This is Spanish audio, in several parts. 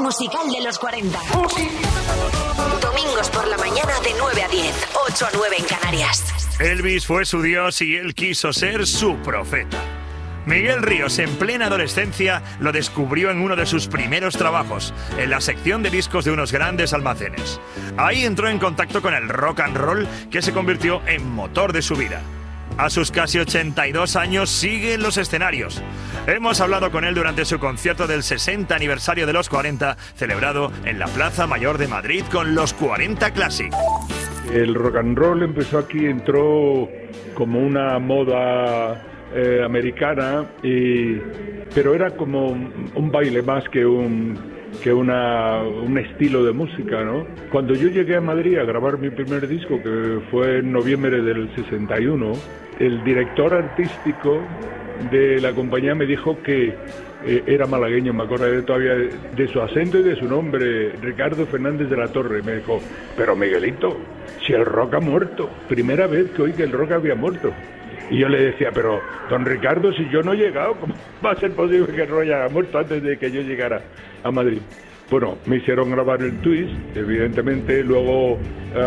musical de los 40. Domingos por la mañana de 9 a 10, 8 a 9 en Canarias. Elvis fue su dios y él quiso ser su profeta. Miguel Ríos, en plena adolescencia, lo descubrió en uno de sus primeros trabajos, en la sección de discos de unos grandes almacenes. Ahí entró en contacto con el rock and roll, que se convirtió en motor de su vida. A sus casi 82 años sigue en los escenarios. Hemos hablado con él durante su concierto del 60 aniversario de los 40, celebrado en la Plaza Mayor de Madrid con los 40 Classic. El rock and roll empezó aquí, entró como una moda americana, pero era como un baile más que un estilo de música, ¿no? Cuando yo llegué a Madrid a grabar mi primer disco, que fue en noviembre del 61, el director artístico de la compañía me dijo que era malagueño, me acuerdo todavía de su acento y de su nombre, Ricardo Fernández de la Torre. Me dijo, pero Miguelito, si el rock ha muerto, primera vez que oí que el rock había muerto. Y yo le decía, pero don Ricardo, si yo no he llegado, ¿cómo va a ser posible que el rock haya muerto antes de que yo llegara a Madrid? Bueno, me hicieron grabar el twist, evidentemente, luego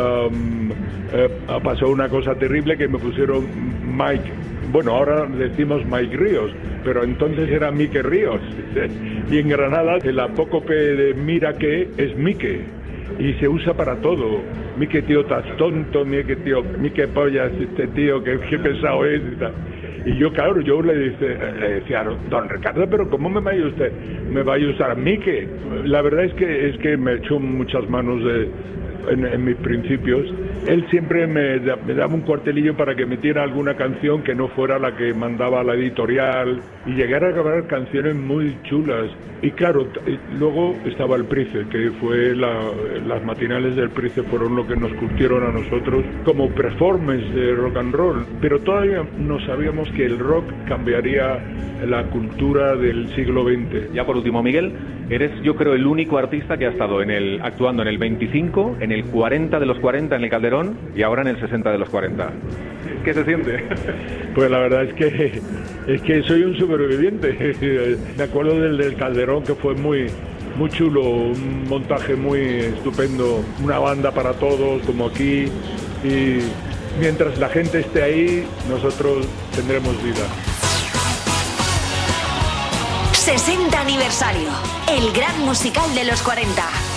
pasó una cosa terrible que me pusieron Mike. Bueno, ahora decimos Mike Ríos, pero entonces era Mike Ríos. Y en Granada el apócope de mira que es Mike, y se usa para todo. Mike tío, estás tonto, Mike pollas, este tío, qué pesado es y tal. Y yo, claro, yo le decía, don Ricardo, pero ¿cómo me va a usar Mike? La verdad es que me echó muchas manos en mis principios. Él siempre me daba un cuartelillo para que metiera alguna canción que no fuera la que mandaba la editorial, y llegar a grabar canciones muy chulas. Y claro, luego estaba el Price, que fue las matinales del Price fueron lo que nos curtieron a nosotros como performance de rock and roll, pero todavía no sabíamos que el rock cambiaría la cultura del siglo XX. Ya por último, Miguel, eres, yo creo, el único artista que ha estado actuando en el 25, en el 40 de los 40 en el Calderón y ahora en el 60 de los 40. ¿Qué se siente? Pues la verdad es que soy un superviviente. Me acuerdo del Calderón, que fue muy chulo, un montaje muy estupendo, una banda para todos, como aquí, y mientras la gente esté ahí, nosotros tendremos vida. 60 aniversario, el gran musical de los 40.